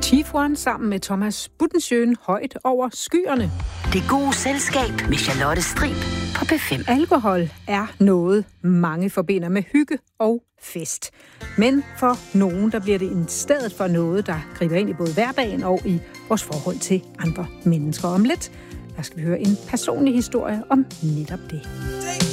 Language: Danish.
Chief One sammen med Thomas Buttenschøn højt over skyerne. Det gode selskab med Charlotte Strib på P5. Alkohol er noget, mange forbinder med hygge og fest. Men for nogen, der bliver det i stedet for noget, der griber ind i både hverdagen og i vores forhold til andre mennesker. Om lidt, der skal vi høre en personlig historie om netop det.